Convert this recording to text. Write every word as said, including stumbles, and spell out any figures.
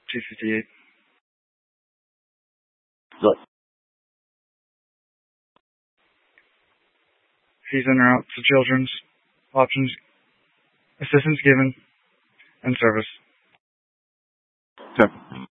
T fifty-eight. Good. Fees in or out to children's. Options. Assistance given. And service. Sir.